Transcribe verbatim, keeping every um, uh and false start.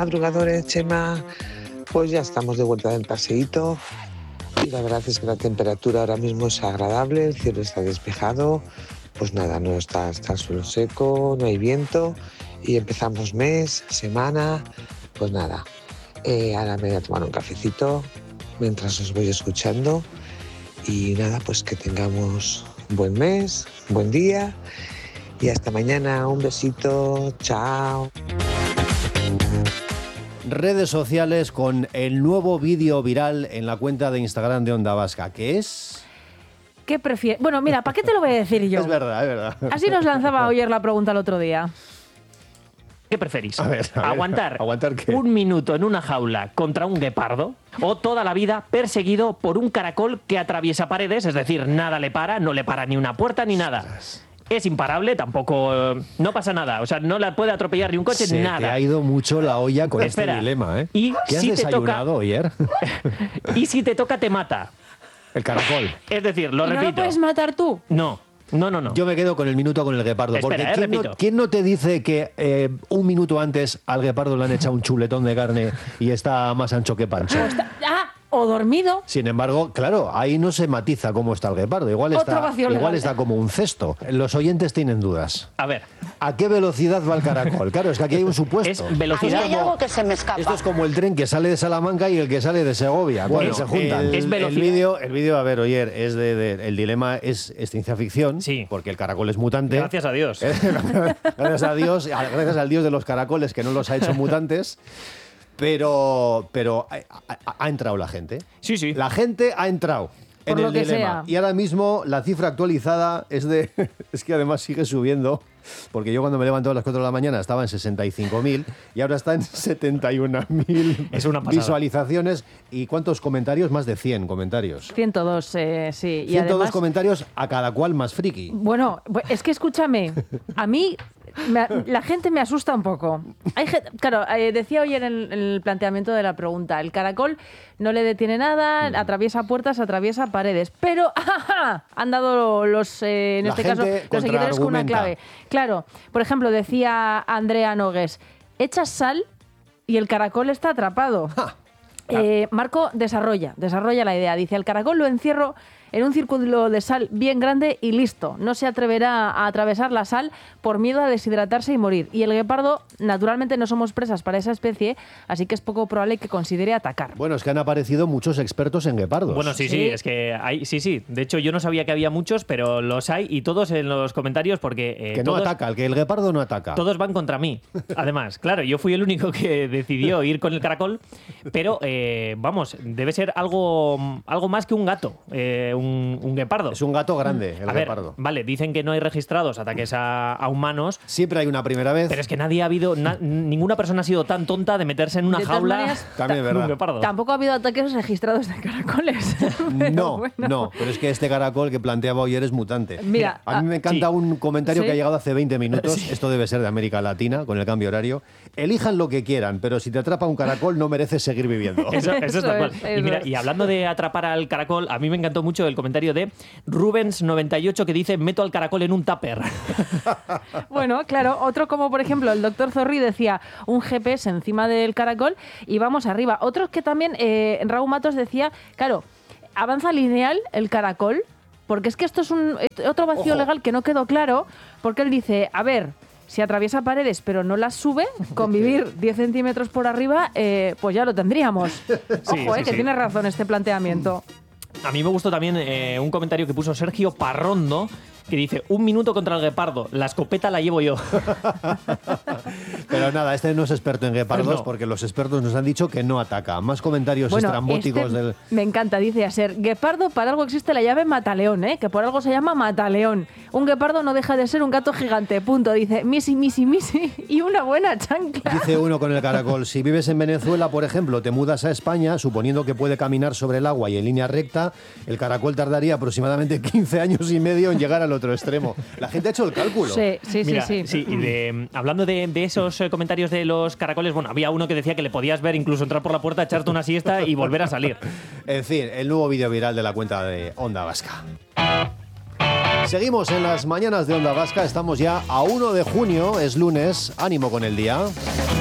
Madrugadores, Chema, pues ya estamos de vuelta del paseíto y la verdad es que la temperatura ahora mismo es agradable, el cielo está despejado, pues nada, no está, está el suelo seco, no hay viento y empezamos mes, semana, pues nada, eh, ahora me voy a tomar un cafecito mientras os voy escuchando y nada, pues que tengamos buen mes, buen día y hasta mañana, un besito, chao. Redes sociales con el nuevo vídeo viral en la cuenta de Instagram de Onda Vasca, que es... ¿Qué prefieres? Bueno, mira, ¿para qué te lo voy a decir yo? Es verdad, es verdad. Así nos lanzaba Oyer la pregunta el otro día. ¿Qué preferís? A ver, a ver, ¿Aguantar, ¿aguantar qué? un minuto en una jaula contra un guepardo o toda la vida perseguido por un caracol que atraviesa paredes? Es decir, nada le para, no le para ni una puerta ni nada. Es imparable, tampoco... eh, no pasa nada. O sea, no la puede atropellar ni un coche, Se nada. te ha ido mucho la olla con Espera, este dilema, ¿eh? y ¿Qué has si te desayunado toca- ayer? Y si te toca, te mata. El caracol. Es decir, lo ¿Y no repito. lo puedes matar tú? No, no, no, no. Yo me quedo con el minuto con el guepardo. Espera, porque eh, ¿quién, no, repito. quién no te dice que eh, un minuto antes al guepardo le han echado un chuletón de carne y está más ancho que Pancho? O está- ah, o dormido. Sin embargo, claro, ahí no se matiza cómo está el guepardo. Igual Otra está, ovación igual legal. está como un cesto. Los oyentes tienen dudas. A ver, ¿A qué velocidad va el caracol? Claro, es que aquí hay un supuesto. es velocidad... Hay algo que se me escapa. Esto es como el tren que sale de Salamanca y el que sale de Segovia. Bueno, Es- se juntan. el- es el velocidad. vídeo, el vídeo, a ver, Oyer, es de, de- el dilema es, es ciencia ficción, Sí. porque el caracol es mutante. Gracias a Dios. Gracias a Dios, gracias al Dios de los caracoles que no los ha hecho mutantes. Pero, pero ha, ha- ha entrado la gente. Sí, sí. La gente ha entrado Por en lo el que dilema. sea. Y ahora mismo la cifra actualizada es de... Es que además sigue subiendo. Porque yo cuando me levanto a las cuatro de la mañana estaba en sesenta y cinco mil y ahora está en setenta y un mil Es una pasada. visualizaciones. ¿Y cuántos comentarios? Más de cien comentarios. ciento dos, eh, sí. Y ciento dos además, comentarios, a cada cual más friki. bueno, bu- es que escúchame, a mí me a- la gente me asusta un poco. Hay gen- claro, eh, decía hoy en el, en el planteamiento de la pregunta, el caracol no le detiene nada, Mm. atraviesa puertas, atraviesa paredes, pero ¡ajá! Han dado los, eh, en La este caso, gente los seguidores con una contraargumenta. clave. Claro, por ejemplo, decía Andrea Nogues, echas sal y el caracol está atrapado. Eh, Marco desarrolla, desarrolla la idea. Dice, al caracol lo encierro en un círculo de sal bien grande y listo. No se atreverá a atravesar la sal por miedo a deshidratarse y morir. Y el guepardo, naturalmente no somos presas para esa especie, así que es poco probable que considere atacar. Bueno, es que han aparecido muchos expertos en guepardos. Bueno, sí, sí, Sí. es que hay, sí, sí. De hecho, yo no sabía que había muchos, pero los hay y todos en los comentarios porque eh, que no todos, ataca, el que el guepardo no ataca. todos van contra mí. Además, claro, yo fui el único que decidió ir con el caracol, pero eh, vamos, debe ser algo, algo más que un gato, eh, un, un guepardo. Es un gato grande, el A ver, guepardo. vale, dicen que no hay registrados ataques a, a humanos, Siempre hay una primera vez. pero es que nadie ha habido, na- ninguna persona ha sido tan tonta de meterse en una De todas jaula maneras, También es con un verdad. guepardo. Tampoco ha habido ataques registrados de caracoles. Pero No, bueno. no, pero es que este caracol que planteaba ayer es mutante. Mira, a mí me encanta sí. un comentario ¿Sí? que ha llegado hace veinte minutos. Esto debe ser de América Latina, con el cambio horario. Elijan lo que quieran, pero si te atrapa un caracol no mereces seguir viviendo. Eso, eso es Eso tal cual. es, Y eso mira, es. y hablando de atrapar al caracol, a mí me encantó mucho el comentario de Rubens noventa y ocho que dice meto al caracol en un tupper. Bueno, claro, otro como por ejemplo el doctor Zorri decía un G P S encima del caracol y vamos arriba. Otros que también, eh, Raúl Matos decía, claro, avanza lineal el caracol, porque es que esto es un otro vacío Ojo. legal que no quedó claro, porque él dice, a ver, si atraviesa paredes pero no las sube, con vivir diez centímetros por arriba, eh, pues ya lo tendríamos. Ojo, sí, eh, que sí. tiene razón este planteamiento. A mí me gustó también eh, un comentario que puso Sergio Parrondo que dice, un minuto contra el guepardo, la escopeta la llevo yo. Pero nada, este no es experto en guepardos No. porque los expertos nos han dicho que no ataca. Más comentarios Bueno, estrambóticos este del... me encanta, dice Aser, guepardo, para algo existe la llave mataleón, ¿eh? Que por algo se llama mataleón. Un guepardo no deja de ser un gato gigante, punto. Dice, misi, misi, misi, y una buena chancla. Dice uno con el caracol, si vives en Venezuela, por ejemplo, te mudas a España, suponiendo que puede caminar sobre el agua y en línea recta, el caracol tardaría aproximadamente quince años y medio en llegar al otro extremo. La gente ha hecho el cálculo. Sí, sí, Mira, sí, sí. y de, hablando de, de esos eh, comentarios de los caracoles, bueno, había uno que decía que le podías ver incluso entrar por la puerta, echarte una siesta y volver a salir. En fin, el nuevo vídeo viral de la cuenta de Onda Vasca. Seguimos en las mañanas de Onda Vasca, estamos ya a uno de junio, es lunes, ánimo con el día.